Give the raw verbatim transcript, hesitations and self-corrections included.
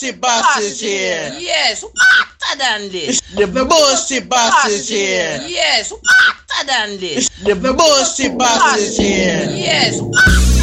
bossy boss is here. Yes, hotter than this. The bossy boss is here. Yes, hotter than this. The bossy boss is here. Yes.